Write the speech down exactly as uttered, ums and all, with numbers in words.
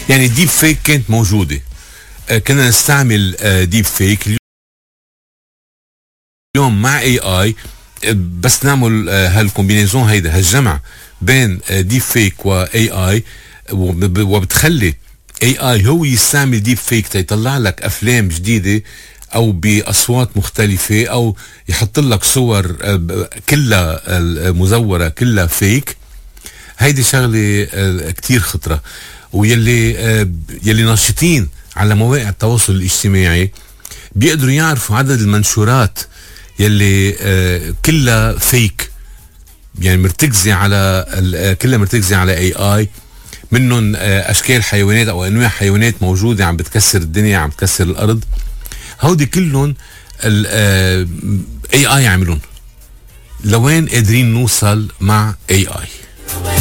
يعني الديب فيك كانت موجوده، كنا نستعمل ديب فيك. اليوم مع اي اي بس نعمل هالكومبينيزون هيدا هالجمع بين ديب فيك واي اي، وبتخلي اي اي هو يستعمل ديب فيك تيطلع لك افلام جديده او باصوات مختلفه، او يحط لك صور كلها مزوره كلها فيك. هيدي شغله كتير خطره، ويلي يلي ناشطين على مواقع التواصل الاجتماعي بيقدروا يعرفوا عدد المنشورات يلي كلها فيك، يعني مرتكزه على كلها مرتكزه على اي اي، منهم اشكال حيوانات او انواع حيوانات موجوده عم بتكسر الدنيا، عم بتكسر الارض. هودي كلهم اي اي عملون. لوين قادرين نوصل مع اي اي؟